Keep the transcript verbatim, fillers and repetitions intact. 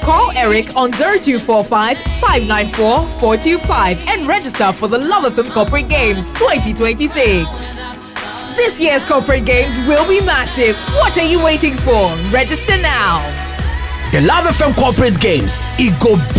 Call Eric on zero two four five, five nine four, four two five and register for the Love F M Corporate Games twenty twenty-six. This year's corporate games will be massive. What are you waiting for? Register now. The Love F M Corporate Games, it go